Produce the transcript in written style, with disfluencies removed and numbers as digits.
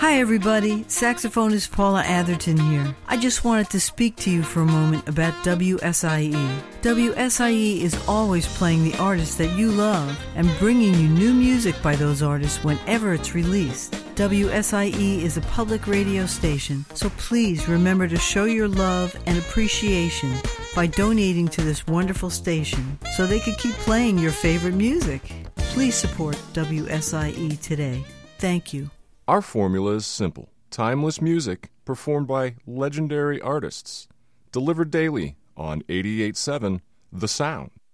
Hi everybody, saxophonist Paula Atherton here. I just wanted to speak to you for a moment about WSIE. WSIE is always playing the artists that you love and bringing you new music by those artists whenever it's released. WSIE is a public radio station, so please remember to show your love and appreciation by donating to this wonderful station so they could keep playing your favorite music. Please support WSIE today. Thank you. Our formula is simple. Timeless music performed by legendary artists. Delivered daily on 88.7 The Sound.